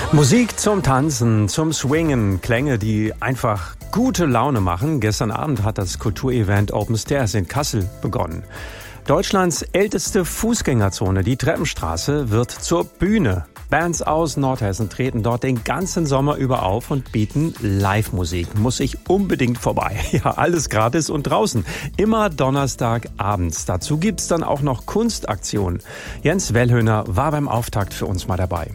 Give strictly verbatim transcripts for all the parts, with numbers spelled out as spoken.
Musik zum Tanzen, zum Swingen, Klänge, die einfach gute Laune machen. Gestern Abend hat das Kulturevent Open Stairs in Kassel begonnen. Deutschlands älteste Fußgängerzone, die Treppenstraße, wird zur Bühne. Bands aus Nordhessen treten dort den ganzen Sommer über auf und bieten Live-Musik. Muss ich unbedingt vorbei. Ja, alles gratis und draußen. Immer Donnerstagabends. Dazu gibt's dann auch noch Kunstaktionen. Jens Wellhöhner war beim Auftakt für uns mal dabei.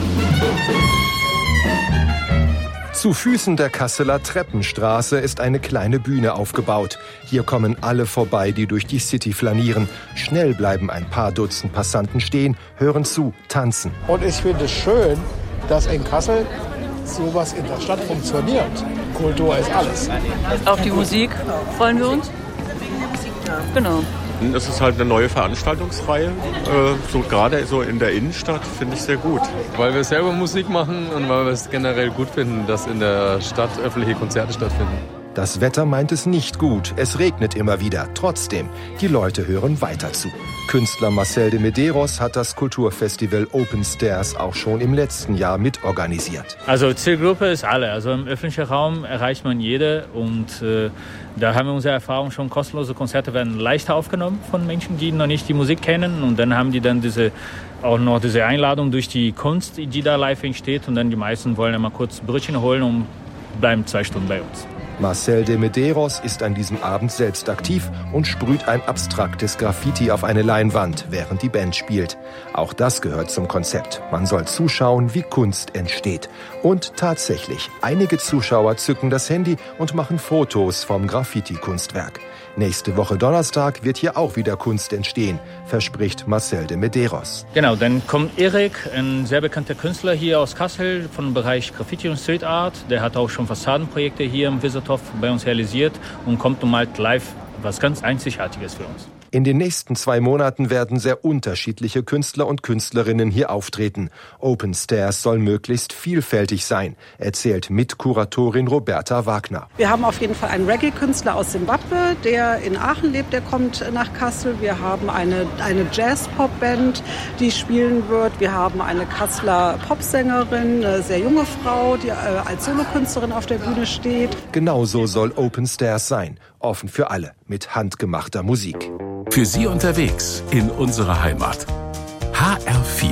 Zu Füßen der Kasseler Treppenstraße ist eine kleine Bühne aufgebaut. Hier kommen alle vorbei, die durch die City flanieren. Schnell bleiben ein paar Dutzend Passanten stehen, hören zu, tanzen. Und ich finde es schön, dass in Kassel sowas in der Stadt funktioniert. Kultur ist alles. Auf die Musik freuen wir uns. Genau. Es ist halt eine neue Veranstaltungsreihe, so gerade so in der Innenstadt, finde ich sehr gut. Weil wir selber Musik machen und weil wir es generell gut finden, dass in der Stadt öffentliche Konzerte stattfinden. Das Wetter meint es nicht gut, es regnet immer wieder. Trotzdem, die Leute hören weiter zu. Künstler Marcel de Medeiros hat das Kulturfestival Open Stairs auch schon im letzten Jahr mitorganisiert. Also Zielgruppe ist alle, also im öffentlichen Raum erreicht man jede und äh, da haben wir unsere Erfahrung schon, kostenlose Konzerte werden leichter aufgenommen von Menschen, die noch nicht die Musik kennen und dann haben die dann diese auch noch diese Einladung durch die Kunst, die da live entsteht und dann die meisten wollen immer kurz Brötchen holen und bleiben zwei Stunden bei uns. Marcel de Medeiros ist an diesem Abend selbst aktiv und sprüht ein abstraktes Graffiti auf eine Leinwand, während die Band spielt. Auch das gehört zum Konzept. Man soll zuschauen, wie Kunst entsteht. Und tatsächlich, einige Zuschauer zücken das Handy und machen Fotos vom Graffiti-Kunstwerk. Nächste Woche Donnerstag wird hier auch wieder Kunst entstehen, verspricht Marcel de Medeiros. Genau, dann kommt Erik, ein sehr bekannter Künstler hier aus Kassel vom Bereich Graffiti und Street Art. Der hat auch schon Fassadenprojekte hier im Wiesertorf bei uns realisiert und kommt und malt live was ganz Einzigartiges für uns. In den nächsten zwei Monaten werden sehr unterschiedliche Künstler und Künstlerinnen hier auftreten. Open Stairs soll möglichst vielfältig sein, erzählt Mitkuratorin Roberta Wagner. Wir haben auf jeden Fall einen Reggae-Künstler aus Simbabwe, der in Aachen lebt, der kommt nach Kassel. Wir haben eine, eine Jazz-Pop-Band, die spielen wird. Wir haben eine Kasseler Popsängerin, eine sehr junge Frau, die als Solokünstlerin auf der Bühne steht. Genauso soll Open Stairs sein, offen für alle, mit handgemachter Musik. Für Sie unterwegs in unserer Heimat. H R vier